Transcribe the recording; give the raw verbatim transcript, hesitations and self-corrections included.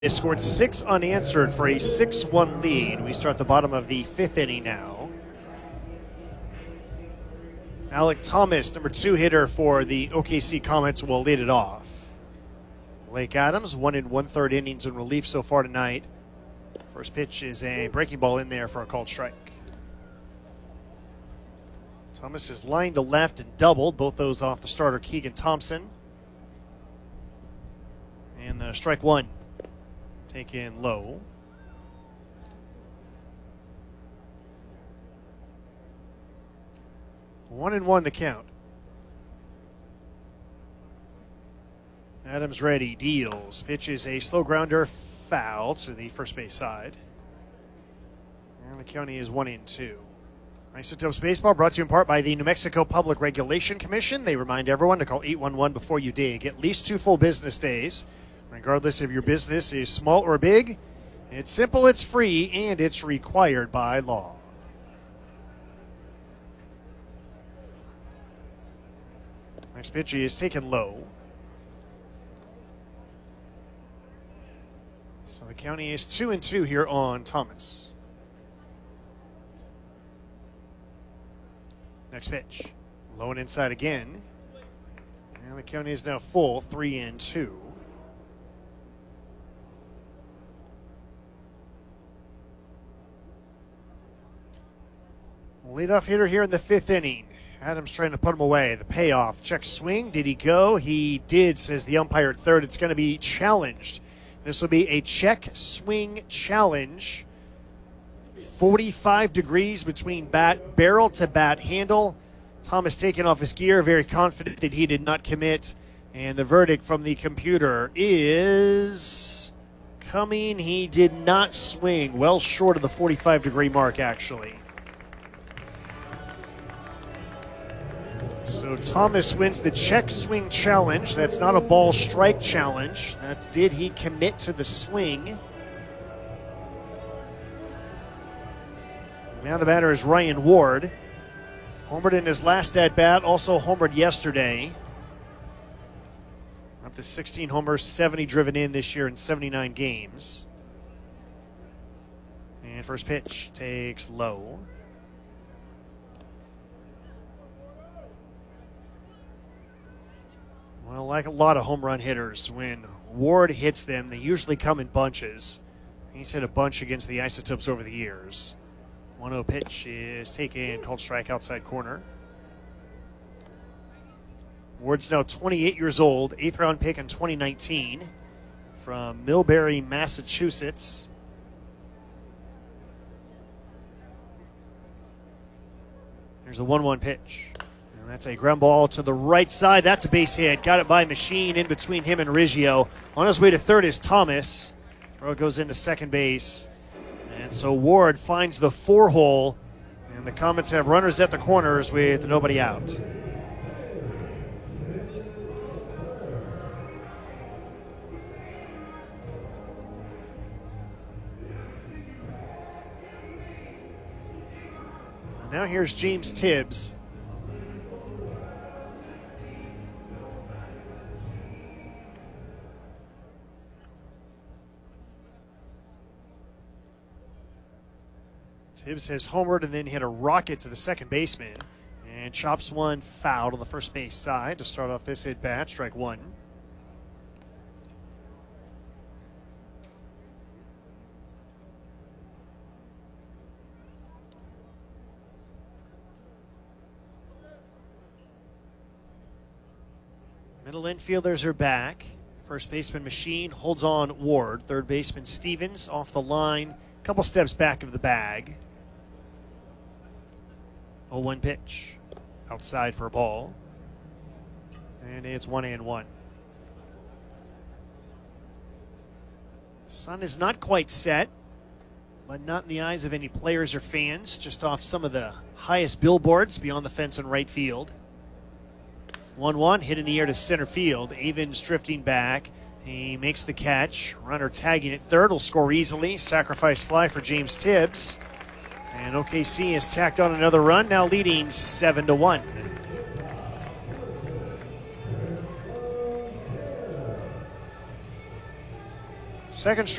They scored six unanswered for a six one lead. We start the bottom of the fifth inning now. Alec Thomas, number two hitter for the O K C Comets, will lead it off. Blake Adams, one and one third innings in relief so far tonight. First pitch is a breaking ball in there for a called strike. Thomas is lined to left and doubled, both those off the starter Keegan Thompson. And the strike one. Taken low. One and one the count. Adams ready, deals. Pitches a slow grounder, foul to the first base side. And the county is one and two. Isotopes Baseball brought to you in part by the New Mexico Public Regulation Commission. They remind everyone to call eight one one before you dig. At least two full business days. Regardless if your business is small or big, it's simple, it's free, and it's required by law. Next pitch is taken low. So the county is two and two here on Thomas. Next pitch, low and inside again. And the county is now full, three and two. Leadoff hitter here in the fifth inning. Adams trying to put him away. The payoff. Check swing. Did he go? He did, says the umpire at third. It's going to be challenged. This will be a check swing challenge. forty-five degrees between bat barrel to bat handle. Thomas taking off his gear, very confident that he did not commit. And the verdict from the computer is coming. He did not swing. Well short of the forty-five degree mark, actually. So Thomas wins the check swing challenge. That's not a ball strike challenge. That did he commit to the swing. Now the batter is Ryan Ward. Homered in his last at bat, also homered yesterday. Up to sixteen homers, seventy driven in this year in seventy-nine games. And first pitch takes low. Well, like a lot of home run hitters, when Ward hits them, they usually come in bunches. He's hit a bunch against the Isotopes over the years. one oh pitch is taken, called strike outside corner. Ward's now twenty-eight years old, eighth round pick in twenty nineteen from Millbury, Massachusetts. Here's a one one pitch. And that's a ground ball to the right side. That's a base hit. Got it by Machine in between him and Riggio. On his way to third is Thomas. Throw goes into second base. And so Ward finds the four hole. And the Comets have runners at the corners with nobody out. And now here's James Tibbs. Tibbs has homered and then hit a rocket to the second baseman and chops one foul to the first base side to start off this at bat. Strike one. Middle infielders are back. First baseman Machine holds on Ward. Third baseman Stevens off the line, a couple steps back of the bag. oh one pitch. Outside for a ball. And it's one and one. Sun is not quite set, but not in the eyes of any players or fans. Just off some of the highest billboards beyond the fence in right field. one one, hit in the air to center field. Avens drifting back. He makes the catch. Runner tagging at third will score easily. Sacrifice fly for James Tibbs. And O K C has tacked on another run, now leading seven to one. Second straight.